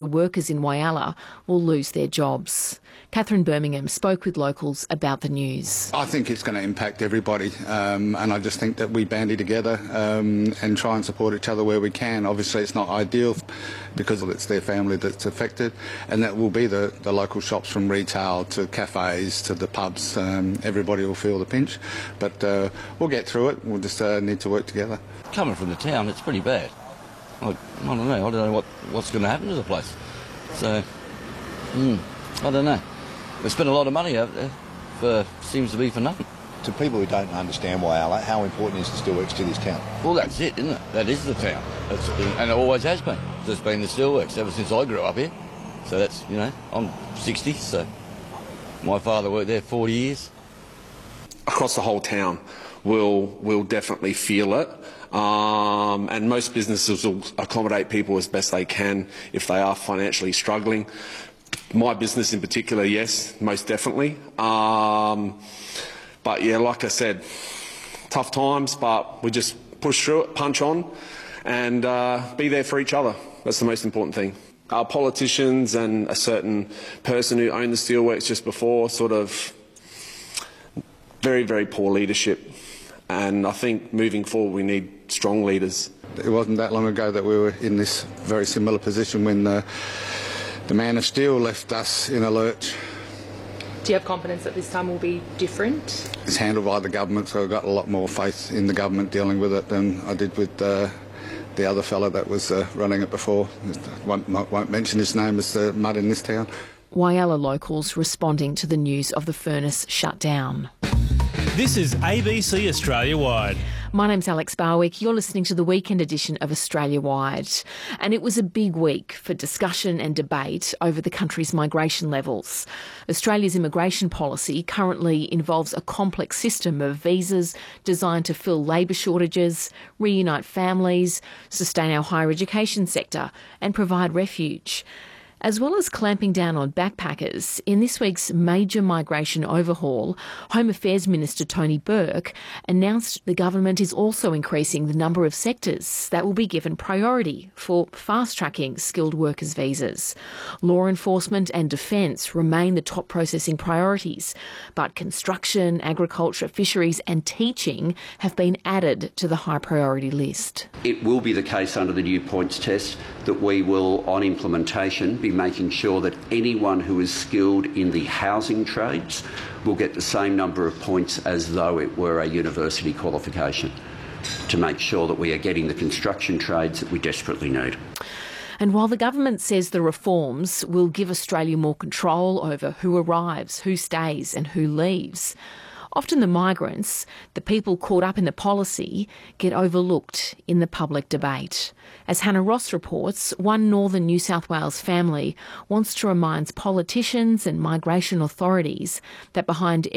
skilled workers in Whyalla will lose their jobs. Catherine Birmingham spoke with locals about the news. I think it's going to impact everybody, and I just think that we bandy together and try and support each other where we can. Obviously it's not ideal because it's their family that's affected, and that will be the local shops from retail to cafes to the pubs. Everybody will feel the pinch, but we'll get through it. We'll just need to work together. Coming from the town, it's pretty bad. I don't know what's going to happen to the place. So, I don't know. We spent a lot of money out there, seems to be for nothing. To people who don't understand Whyalla, how important is the steelworks to this town? Well, that's it, isn't it? That is the town. And it always has been. There's been the steelworks ever since I grew up here. So that's, I'm 60, so my father worked there 40 years. Across the whole town will definitely feel it. And most businesses will accommodate people as best they can if they are financially struggling. My business in particular, yes, most definitely. But yeah, like I said, tough times, but we just push through it, punch on, and be there for each other. That's the most important thing. Our politicians and a certain person who owned the steelworks just before, sort of very, very poor leadership. And I think moving forward we need strong leaders. It wasn't that long ago that we were in this very similar position when the man of steel left us in a lurch. Do you have confidence that this time will be different? It's handled by the government, so I've got a lot more faith in the government dealing with it than I did with the other fella that was running it before. Won't mention his name, as the mud in this town. Whyalla locals responding to the news of the furnace shut down. This is ABC Australia Wide. My name's Alex Barwick. You're listening to the weekend edition of Australia Wide. And it was a big week for discussion and debate over the country's migration levels. Australia's immigration policy currently involves a complex system of visas designed to fill labour shortages, reunite families, sustain our higher education sector and provide refuge. As well as clamping down on backpackers, in this week's major migration overhaul, Home Affairs Minister Tony Burke announced the government is also increasing the number of sectors that will be given priority for fast-tracking skilled workers' visas. Law enforcement and defence remain the top processing priorities, but construction, agriculture, fisheries and teaching have been added to the high-priority list. It will be the case under the new points test that we will, on implementation, be making sure that anyone who is skilled in the housing trades will get the same number of points as though it were a university qualification, to make sure that we are getting the construction trades that we desperately need. And while the government says the reforms will give Australia more control over who arrives, who stays and who leaves, often the migrants, the people caught up in the policy, get overlooked in the public debate. As Hannah Ross reports, one northern New South Wales family wants to remind politicians and migration authorities that behind